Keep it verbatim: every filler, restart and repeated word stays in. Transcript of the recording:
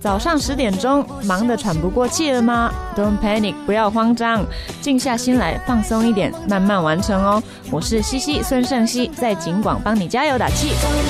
早上十点钟，忙得喘不过气了吗？ Don't panic， 不要慌张，静下心来，放松一点，慢慢完成哦。我是西西孙盛熙，在警广帮你加油打气。